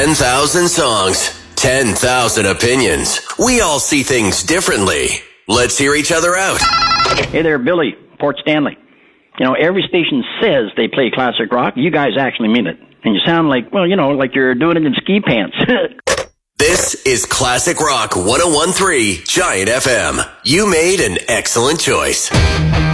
10,000 songs, 10,000 opinions. We all see things differently. Let's hear each other out. Hey there, Billy, Port Stanley. You know, every station says they play classic rock. You guys actually mean it. And you sound like, well, you know, like you're doing it in ski pants. This is Classic Rock 101.3 Giant FM. You made an excellent choice.